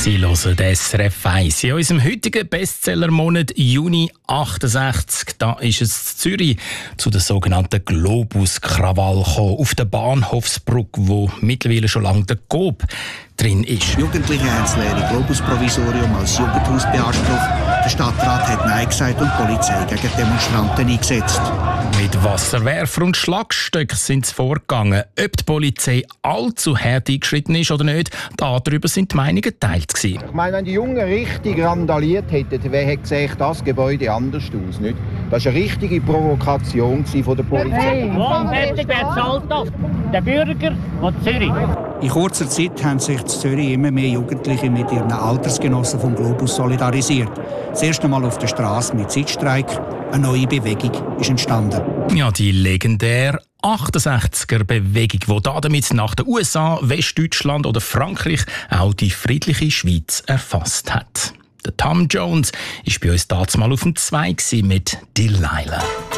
Sie hören SRF 1. In unserem heutigen Bestsellermonat Juni 68, da ist es in Zürich zu der sogenannten Globus-Krawall gekommen, auf der Bahnhofsbrücke, wo mittlerweile schon lange der Coop drin ist. Jugendliche haben das leere Globus-Provisorium als Jugendhaus beansprucht. Der Stadtrat hat Nein gesagt und die Polizei gegen Demonstranten eingesetzt. Mit Wasserwerfer und Schlagstöcken sind sie vorgegangen. Ob die Polizei allzu hart eingeschritten ist oder nicht, darüber sind die Meinungen geteilt gewesen. Ich meine, wenn die Jungen richtig randaliert hätten, wer hätte gesagt, das Gebäude anders aus, nicht? Das war eine richtige Provokation von der Polizei. Wer zahlt das? Der Bürger und Zürich. In kurzer Zeit haben sich in Zürich immer mehr Jugendliche mit ihren Altersgenossen vom Globus solidarisiert. Das erste Mal auf der Straße mit Sitzstreik. Eine neue Bewegung ist entstanden. Ja, die legendäre 68er-Bewegung, die damit nach den USA, Westdeutschland oder Frankreich auch die friedliche Schweiz erfasst hat. Der Tom Jones war bei uns damals auf dem 2 mit Delilah.